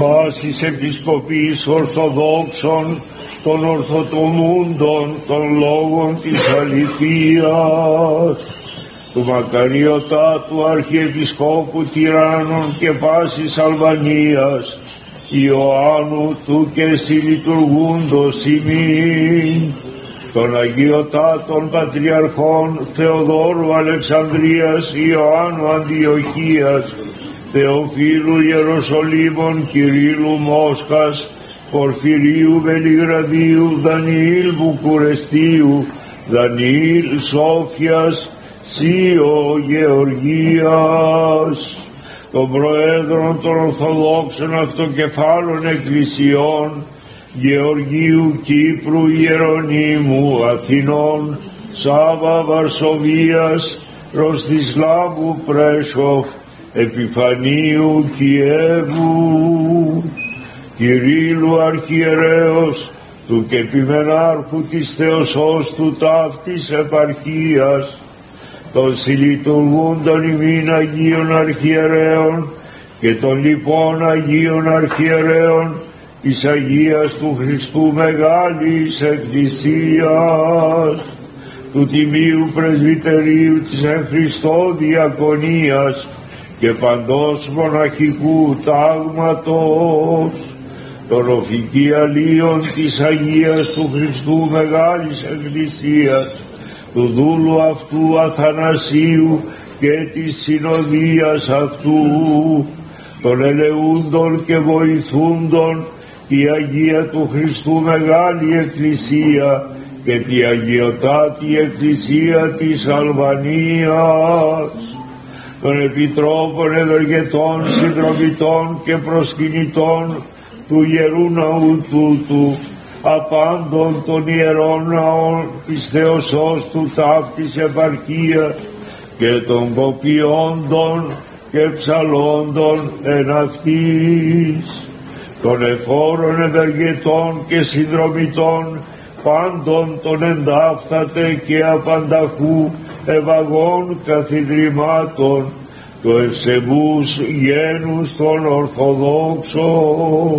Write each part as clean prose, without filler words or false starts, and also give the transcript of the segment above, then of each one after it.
πάσης επισκοπής Ορθοδόξων των Ορθοτομούντων των λόγων της αληθείας, του μακαριωτάτου Αρχιεπισκόπου Τυράννων και πάσης Αλβανίας Ιωάννου του και συλλειτουργούντος ημίν, των Αγιωτάτων Πατριαρχών Θεοδόρου Αλεξανδρίας, Ιωάννου Αντιοχίας, Θεοφύλου Ιεροσολύμων, Κυρίλλου Μόσχας, Πορφυρίου Βελιγραδίου, Δανιήλ Βουκουρεστίου, Δανιήλ Σόφιας, Σίο Γεωργίας, των Προέδρων των Ορθοδόξων Αυτοκεφάλων Εκκλησιών, Γεωργίου Κύπρου, Ιερονύμου Αθηνών, Σάβα Βαρσοβίας, Ροστισλάβου Πρέσοφ, Επιφανίου Κιέβου, Κυρίλλου Αρχιερέως, του και επιμενάρχου της Θεοσώστου ταύτης επαρχίας, των συλλειτουργούντων ημίν Αγίων Αρχιερέων και των λοιπών Αγίων Αρχιερέων της Αγίας του Χριστού Μεγάλης Εκκλησίας, του Τιμίου Πρεσβυτερίου της εν Χριστώ Διακονίας και παντός μοναχικού τάγματος, των οφικιαλίων της Αγίας του Χριστού Μεγάλης Εκκλησίας, του δούλου αυτού Αθανασίου και της συνοδείας αυτού, των ελεούντων και βοηθούντων τη Αγία του Χριστού Μεγάλη Εκκλησία και τη Αγιωτάτη Εκκλησία της Αλβανίας, των επιτρόπων ευεργετών, συνδρομητών και προσκυνητών του Ιερού Ναού τούτου, απάντων των Ιερών Ναών της Θεοσώστου ταύτης επαρχίας και των κοπιόντων και ψαλόντων εν αυτής, των εφόρων ευεργετών και συνδρομητών πάντων των εντάφθατε και απανταχού ευαγών καθιδρυμάτων, του ευσεβούς γένους των Ορθοδόξων,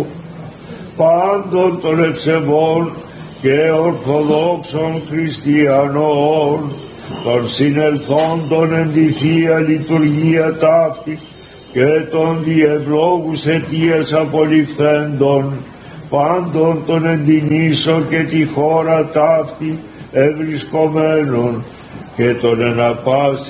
πάντων των ευσεβών και Ορθοδόξων Χριστιανών, των συνελθόντων εν τη Θεία Λειτουργία ταύτη και των διευλόγους αιτίας απολυφθέντων, πάντων των εν την Ίσο και τη χώρα ταύτη ευρισκομένων και των εν